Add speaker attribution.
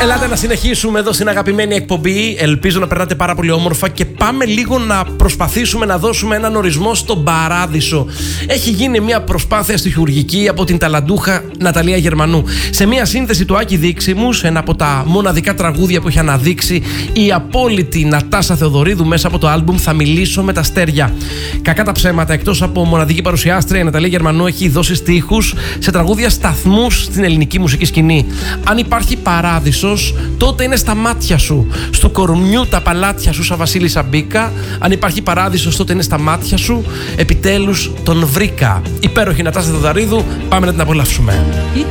Speaker 1: Ελάτε να συνεχίσουμε εδώ στην αγαπημένη εκπομπή. Ελπίζω να περνάτε πάρα πολύ όμορφα και πάμε λίγο να προσπαθήσουμε να δώσουμε έναν ορισμό στον παράδεισο. Έχει γίνει μια προσπάθεια στιχουργική από την ταλαντούχα Ναταλία Γερμανού. Σε μια σύνθεση του Άκη Δίξιμους, ένα από τα μοναδικά τραγούδια που έχει αναδείξει η απόλυτη Νατάσα Θεοδωρίδου μέσα από το άλμπουμ Θα μιλήσω με τα αστέρια. Κακά τα ψέματα, εκτός από μοναδική παρουσιάστρια, η Ναταλία Γερμανού έχει δώσει στίχους σε τραγούδια σταθμούς στην ελληνική μουσική σκηνή. Αν υπάρχει παράδεισος, τότε είναι στα μάτια σου. Στο κορμιού τα παλάτια σου, σαν Βασίλισσα μπήκα. Αν υπάρχει παράδεισος, τότε είναι στα μάτια σου. Επιτέλους τον βρήκα. Υπέροχη Νατάσα Θεοδωρίδου, πάμε να την απολαύσουμε.